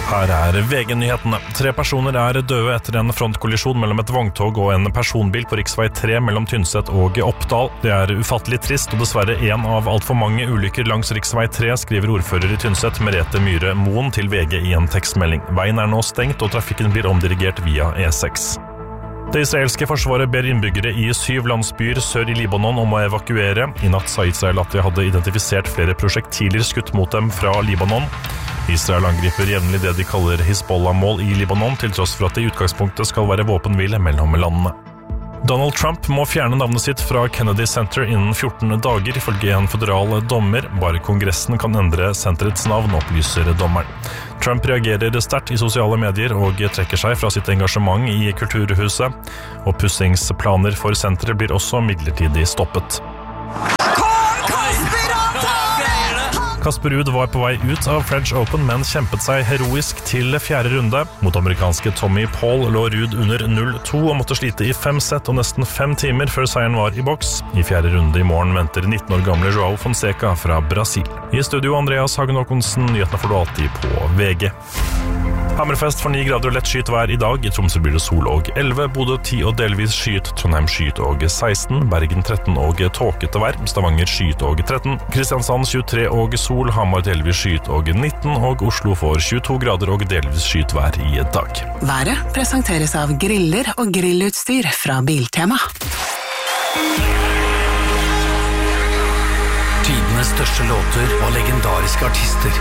Her VG-nyhetene. 3 personer døde etter en frontkollisjon mellom et vogntog og en personbil på riksvei 3 mellom Tynset og Oppdal. Det ufattelig trist og dessverre en av alt for mange ulykker langs riksvei 3, skriver ordfører i Tynset Merete Myhre Moen til VG i en tekstmelding. Veien nå stengt og trafikken blir omdirigert via E6. Det israelske forsvaret ber innbyggere i 7 landsbyer sør i Libanon om å evakuere. I natt sa Israel at de hadde identifisert flere prosjektiler skutt mot dem fra Libanon. Israel angriper jevnlig det de kaller Hizbollah-mål i Libanon, til tross for at det i utgangspunktet skal være våpenhvile mellom landene. Donald Trump må fjerne navnet sitt fra Kennedy Center innen 14 dager, ifølge en føderal dommer. Bare Kongressen kan endre senterets navn, opplyser dommeren. Trump reagerer sterkt i sosiale medier og trekker seg fra sitt engasjement i Kulturhuset. Og pussingsplaner for senteret blir også midlertidig stoppet. Kasper Ruud var på vei ut av French Open, men kjempet seg heroisk til 4. runde. Mot amerikanske Tommy Paul lå Ruud under 0-2 og måtte slite i 5 sett og nesten 5 timer før seieren var i boks. I 4. runde i morgen venter 19 år gamle Joao Fonseca fra Brasil. I studio Andreas Hagen Håkonsen, nyhetene får du alltid på VG. Hammerfest for 9 grader og lett skyet vær i dag. I Tromsø blir det sol og 11, Bodø 10 og delvis skyet, Trondheim skyet og 16, Bergen 13 og tåkete vær, Stavanger skyet og 13, Kristiansand 23 og sol, Hamar delvis skyet og 19, og Oslo får 22 grader og delvis skyet vær i dag. Været presenteres av griller og grillutstyr fra Biltema. Tidenes største låter og legendariske artister